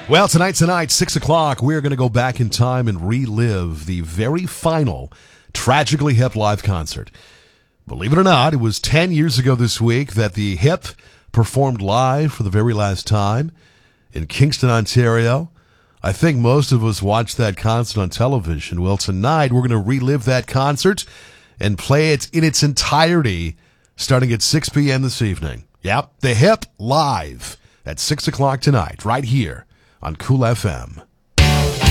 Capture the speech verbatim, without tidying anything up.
Well, tonight, tonight, six o'clock, we're going to go back in time and relive the very final Tragically Hip live concert. Believe it or not, it was ten years ago this week that the Hip performed live for the very last time in Kingston, Ontario. I think most of us watched that concert on television. Well, tonight we're going to relive that concert and play it in its entirety starting at six p.m. this evening. Yep, the Hip live at six o'clock tonight, right here on Cool F M.